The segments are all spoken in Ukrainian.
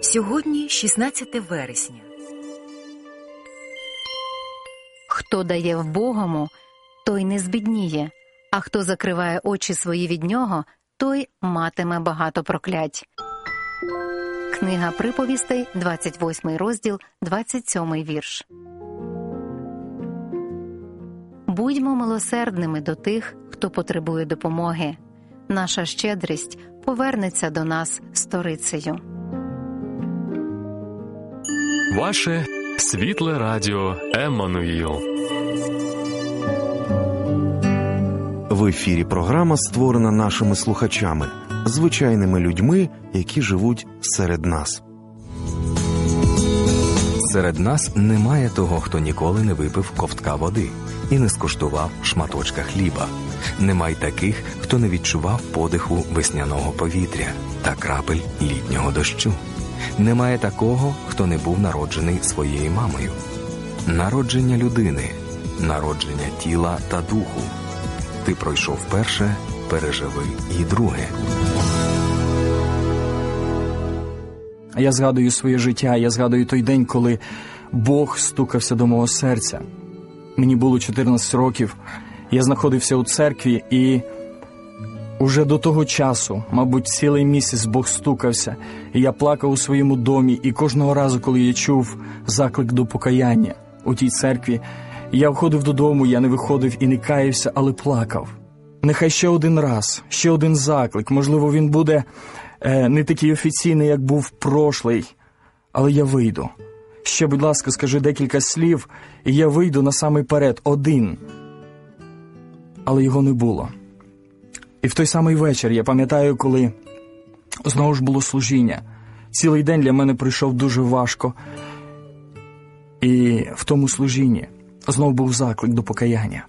Сьогодні 16 вересня. Хто дає вбогому, той не збідніє, а хто закриває очі свої від нього, той матиме багато проклять. Книга приповістей, 28 розділ, 27 вірш. Будьмо милосердними до тих, хто потребує допомоги. Наша щедрість повернеться до нас сторицею. Ваше світле радіо Еммануїл. В ефірі програма, створена нашими слухачами, звичайними людьми, які живуть серед нас. Серед нас немає того, хто ніколи не випив ковтка води і не скуштував шматочка хліба. Немає таких, хто не відчував подиху весняного повітря та крапель літнього дощу. Немає такого, хто не був народжений своєю мамою. Народження людини, народження тіла та духу. Ти пройшов перше, переживи і друге. Я згадую своє життя, я згадую той день, коли Бог стукався до мого серця. Мені було 14 років, я знаходився у церкві, і уже до того часу, мабуть, цілий місяць Бог стукався, і я плакав у своєму домі, і кожного разу, коли я чув заклик до покаяння у тій церкві, я входив додому, я не виходив і не каявся, але плакав. Нехай ще один раз, ще один заклик, можливо, він буде не такий офіційний, як був прошлий, але я вийду. Ще, будь ласка, скажи декілька слів, і я вийду на самий перед, один. Але його не було. І в той самий вечір, я пам'ятаю, коли знову ж було служіння. Цілий день для мене пройшов дуже важко. І в тому служінні знову був заклик до покаяння.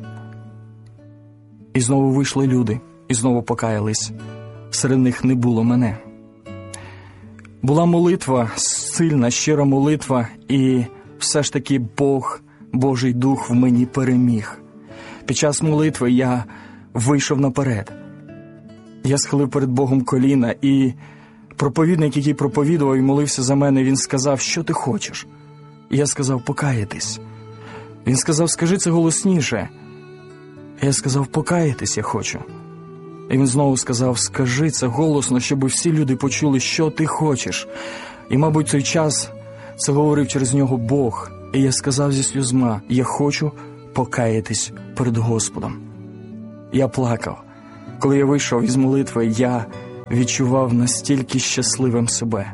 І знову вийшли люди, і знову покаялись. Серед них не було мене. Була молитва, сильна, щира молитва, і все ж таки Бог, Божий Дух в мені переміг. Під час молитви я вийшов наперед. Я схилив перед Богом коліна, і проповідник, який проповідував і молився за мене, він сказав: що ти хочеш? І я сказав: покаятись. Він сказав: скажи це голосніше. Я сказав: покаятись я хочу. І він знову сказав: скажи це голосно, щоб всі люди почули, що ти хочеш. І, мабуть, той час це говорив через нього Бог. І я сказав зі сльозма: я хочу покаятись перед Господом. Я плакав. Коли я вийшов із молитви, я відчував настільки щасливим себе.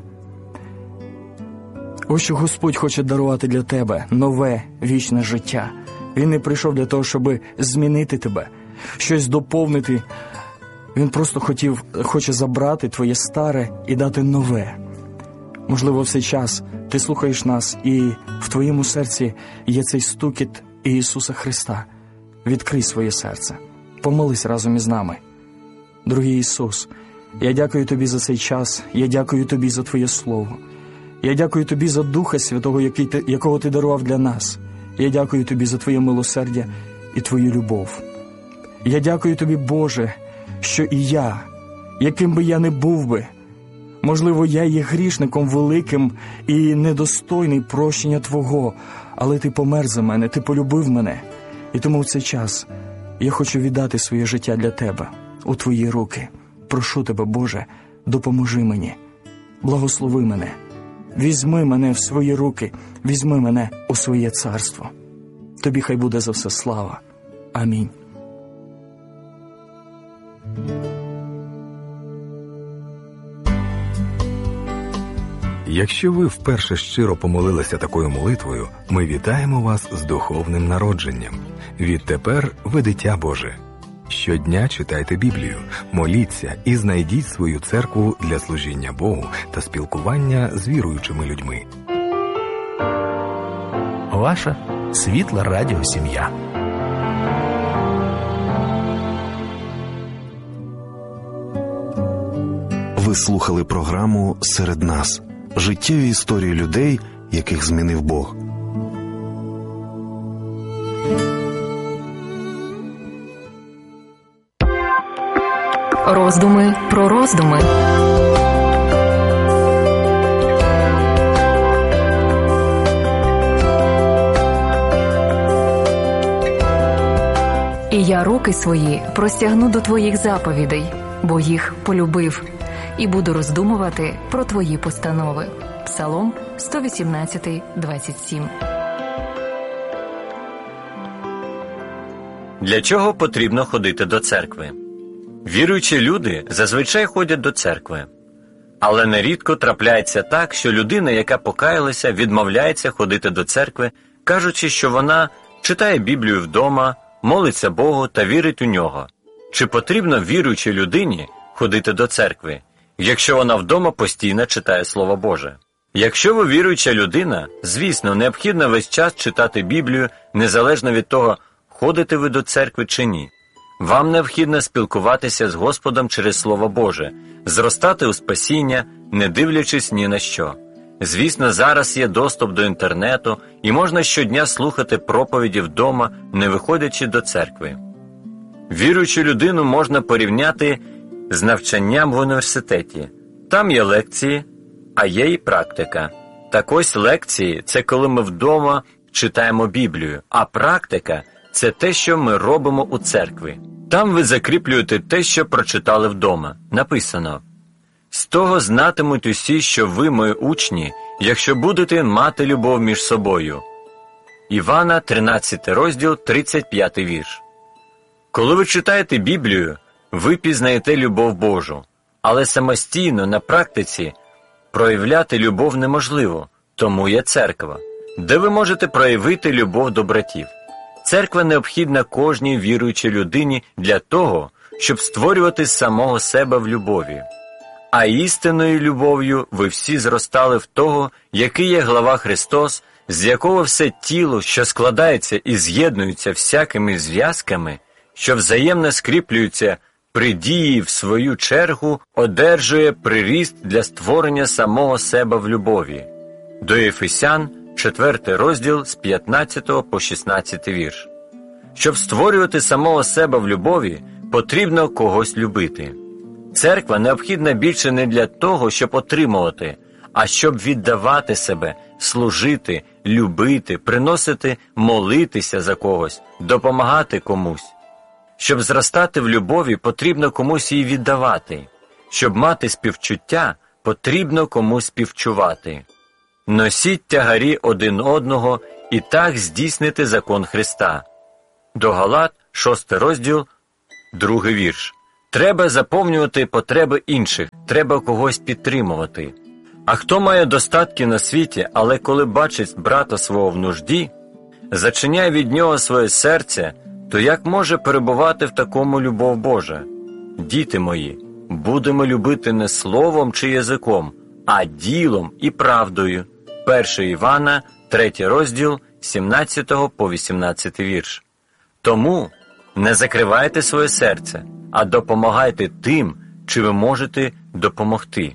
Ось що Господь хоче дарувати для тебе нове, вічне життя. Він не прийшов для того, щоб змінити тебе, щось доповнити. Він просто хоче забрати твоє старе і дати нове. Можливо, в цей час ти слухаєш нас, і в твоєму серці є цей стукіт Ісуса Христа. Відкрий своє серце. Помолись разом із нами. Дорогий Ісус, я дякую Тобі за цей час, я дякую Тобі за Твоє Слово. Я дякую Тобі за Духа Святого, якого Ти дарував для нас. Я дякую Тобі за Твоє милосердя і Твою любов. Я дякую Тобі, Боже, що і я, яким би я не був би, можливо, я є грішником великим і недостойний прощення Твого, але Ти помер за мене, Ти полюбив мене. І тому в цей час я хочу віддати своє життя для Тебе, у Твої руки. Прошу Тебе, Боже, допоможи мені, благослови мене, візьми мене в свої руки, візьми мене у своє царство. Тобі хай буде за все слава. Амінь. Якщо ви вперше щиро помолилися такою молитвою, ми вітаємо вас з духовним народженням. Відтепер ви дитя Боже. Щодня читайте Біблію, моліться і знайдіть свою церкву для служіння Богу та спілкування з віруючими людьми. Ваша світла радіосім'я. Ви слухали програму «Серед нас». Життєві історії людей, яких змінив Бог. Роздуми про роздуми. І я руки свої простягну до твоїх заповідей, бо їх полюбив, і буду роздумувати про твої постанови. Псалом 118, 27. Для чого потрібно ходити до церкви? Віруючі люди зазвичай ходять до церкви. Але нерідко трапляється так, що людина, яка покаялася, відмовляється ходити до церкви, кажучи, що вона читає Біблію вдома, молиться Богу та вірить у нього. Чи потрібно віруючій людині ходити до церкви, якщо вона вдома постійно читає Слово Боже? Якщо ви віруюча людина, звісно, необхідно весь час читати Біблію, незалежно від того, ходите ви до церкви чи ні. Вам необхідно спілкуватися з Господом через Слово Боже, зростати у спасіння, не дивлячись ні на що. Звісно, зараз є доступ до інтернету, і можна щодня слухати проповіді вдома, не виходячи до церкви. Віруючу людину можна порівняти з навчанням в університеті. Там є лекції, а є і практика. Так ось лекції – це коли ми вдома читаємо Біблію, а практика – це те, що ми робимо у церкві. Там ви закріплюєте те, що прочитали вдома. Написано: «З того знатимуть усі, що ви, мої учні, якщо будете мати любов між собою». Івана, 13 розділ, 35 вірш. Коли ви читаєте Біблію, ви пізнаєте любов Божу, але самостійно, на практиці, проявляти любов неможливо, тому є церква, де ви можете проявити любов до братів. Церква необхідна кожній віруючій людині для того, щоб створювати самого себе в любові. А істинною любов'ю ви всі зростали в того, який є глава Христос, з якого все тіло, що складається і з'єднується всякими зв'язками, що взаємно скріплюються при дії в свою чергу, одержує приріст для створення самого себе в любові. До Ефесян, 4 розділ з 15 по 16 вірш. Щоб створювати самого себе в любові, потрібно когось любити. Церква необхідна більше не для того, щоб отримувати, а щоб віддавати себе, служити, любити, приносити, молитися за когось, допомагати комусь. Щоб зростати в любові, потрібно комусь її віддавати. Щоб мати співчуття, потрібно комусь співчувати. Носіть тягарі один одного і так здійснити закон Христа. До Галат, 6 розділ, 2 вірш. Треба заповнювати потреби інших, треба когось підтримувати. А хто має достатки на світі, але коли бачить брата свого в нужді, зачиняє від нього своє серце, то як може перебувати в такому любов Божа? Діти мої, будемо любити не словом чи язиком, а ділом і правдою. 1 Івана, 3 розділ, 17 по 18 вірш. Тому не закривайте своє серце, а допомагайте тим, чи ви можете допомогти.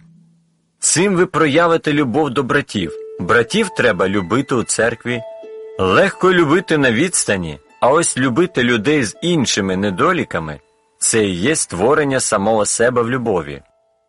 Цим ви проявите любов до братів. Братів треба любити у церкві. Легко любити на відстані, а ось любити людей з іншими недоліками – це і є створення самого себе в любові.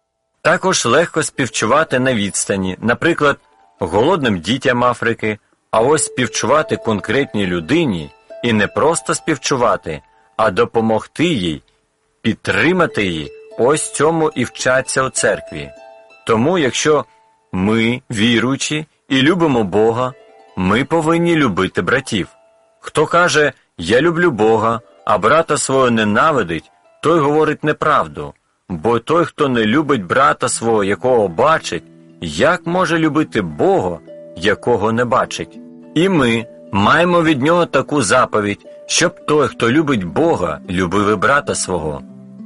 Також легко співчувати на відстані, наприклад, голодним дітям Африки, а ось співчувати конкретній людині і не просто співчувати, а допомогти їй, підтримати її, ось цьому і вчаться у церкві. Тому, якщо ми, віруючі, і любимо Бога, ми повинні любити братів. Хто каже «я люблю Бога», а брата свого ненавидить, той говорить неправду, бо той, хто не любить брата свого, якого бачить, як може любити Бога, якого не бачить? І ми маємо від нього таку заповідь, щоб той, хто любить Бога, любив і брата свого.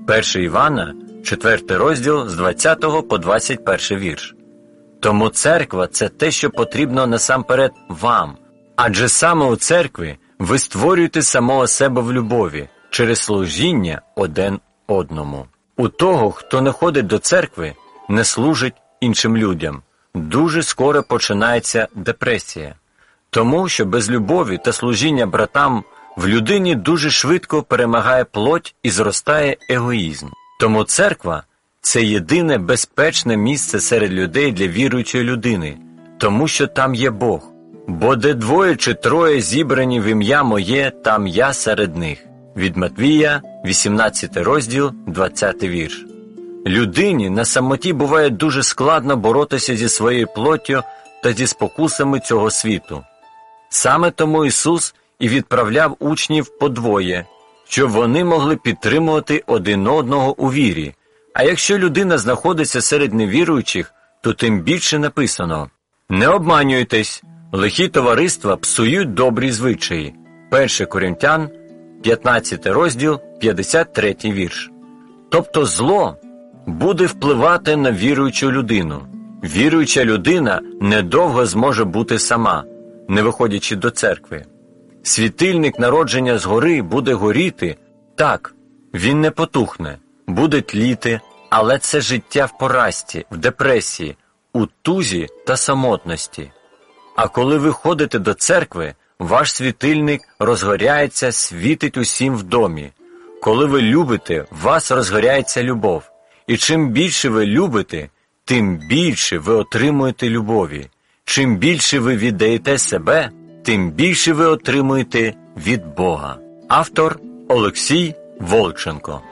1 Івана, 4 розділ з 20 по 21 вірш. Тому церква – це те, що потрібно насамперед вам. Адже саме у церкві ви створюєте самого себе в любові через служіння один одному. У того, хто не ходить до церкви, не служить іншим людям, дуже скоро починається депресія. Тому що без любові та служіння братам в людині дуже швидко перемагає плоть і зростає егоїзм. Тому церква – це єдине безпечне місце серед людей для віруючої людини, тому що там є Бог. Бо де 2 чи 3 зібрані в ім'я моє, там я серед них. від Матвія, 18 розділ, 20 вірш. Людині на самоті буває дуже складно боротися зі своєю плоттю та зі спокусами цього світу. Саме тому Ісус і відправляв учнів подвоє, щоб вони могли підтримувати один одного у вірі. А якщо людина знаходиться серед невіруючих, то тим більше написано: «Не обманюйтесь, лихі товариства псують добрі звичаї». 1 Коринтян, 15 розділ, 53 вірш. Тобто зло буде впливати на віруючу людину. Віруюча людина недовго зможе бути сама, не виходячи до церкви. Світильник народження згори буде горіти, так, він не потухне, буде тліти, але це життя в поразці, в депресії, у тузі та самотності. А коли ви ходите до церкви, ваш світильник розгоряється, світить усім в домі. Коли ви любите, в вас розгоряється любов. І чим більше ви любите, тим більше ви отримуєте любові. Чим більше ви віддаєте себе, тим більше ви отримуєте від Бога. Автор Олексій Волченко.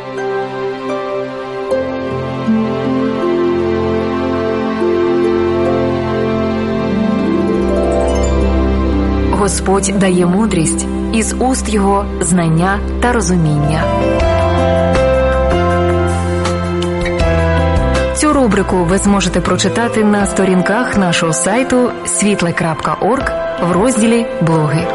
Господь дає мудрість, із уст Його знання та розуміння. Цю рубрику ви зможете прочитати на сторінках нашого сайту світле.орг в розділі «Блоги».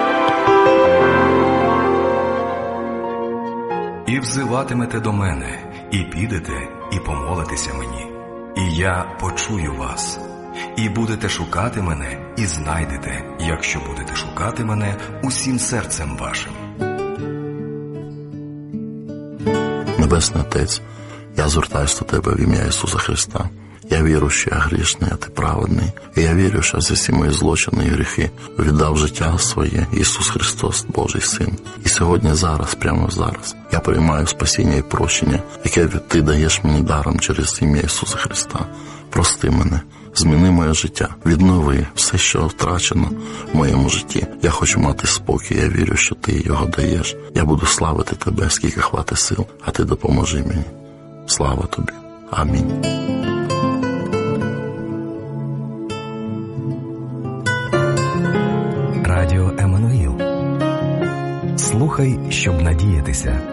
«І взиватимете до мене, і підете, і помолитеся мені, і я почую вас. І будете шукати мене, і знайдете, якщо будете шукати мене усім серцем вашим». Небесний Отець, я звертаюся до Тебе в ім'я Ісуса Христа. Я вірю, що я грішний, а Ти праведний. І я вірю, що за всі мої злочини і гріхи віддав життя своє Ісус Христос, Божий Син. І сьогодні, зараз, прямо зараз, я приймаю спасіння і прощення, яке Ти даєш мені даром через ім'я Ісуса Христа. Прости мене, зміни моє життя, віднови все, що втрачено в моєму житті. Я хочу мати спокій, я вірю, що Ти його даєш. Я буду славити Тебе, скільки хватить сил, а Ти допоможи мені. Слава Тобі. Амінь. Радіо Еммануїл. Слухай, щоб надіятися.